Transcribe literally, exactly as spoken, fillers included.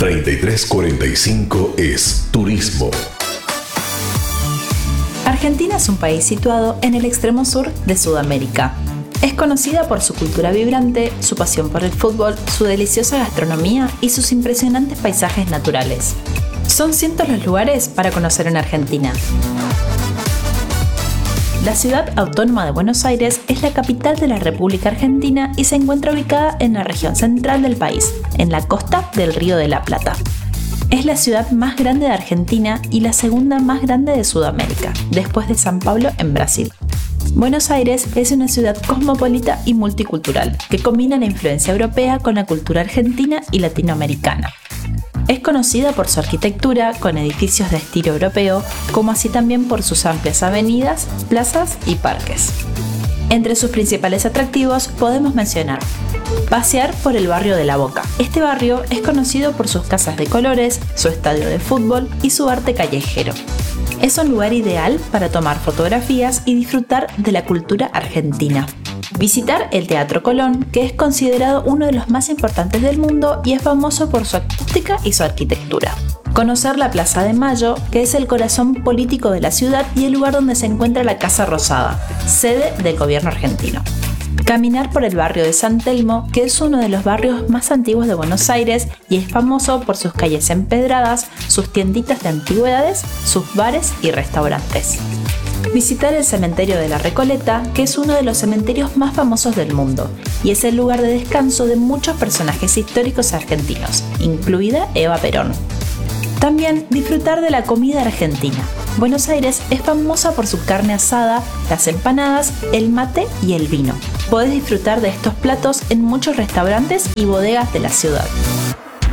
treinta y tres cuarenta y cinco es Turismo. Argentina es un país situado en el extremo sur de Sudamérica. Es conocida por su cultura vibrante, su pasión por el fútbol, su deliciosa gastronomía y sus impresionantes paisajes naturales. Son cientos los lugares para conocer en Argentina. La ciudad autónoma de Buenos Aires es la capital de la República Argentina y se encuentra ubicada en la región central del país, en la costa del Río de la Plata. Es la ciudad más grande de Argentina y la segunda más grande de Sudamérica, después de San Pablo en Brasil. Buenos Aires es una ciudad cosmopolita y multicultural, que combina la influencia europea con la cultura argentina y latinoamericana. Es conocida por su arquitectura, con edificios de estilo europeo, como así también por sus amplias avenidas, plazas y parques. Entre sus principales atractivos podemos mencionar pasear por el barrio de La Boca. Este barrio es conocido por sus casas de colores, su estadio de fútbol y su arte callejero. Es un lugar ideal para tomar fotografías y disfrutar de la cultura argentina. Visitar el Teatro Colón, que es considerado uno de los más importantes del mundo y es famoso por su acústica y su arquitectura. Conocer la Plaza de Mayo, que es el corazón político de la ciudad y el lugar donde se encuentra la Casa Rosada, sede del gobierno argentino. Caminar por el barrio de San Telmo, que es uno de los barrios más antiguos de Buenos Aires y es famoso por sus calles empedradas, sus tienditas de antigüedades, sus bares y restaurantes. Visitar el cementerio de la Recoleta, que es uno de los cementerios más famosos del mundo y es el lugar de descanso de muchos personajes históricos argentinos, incluida Eva Perón. También disfrutar de la comida argentina. Buenos Aires es famosa por su carne asada, las empanadas, el mate y el vino. Podés disfrutar de estos platos en muchos restaurantes y bodegas de la ciudad.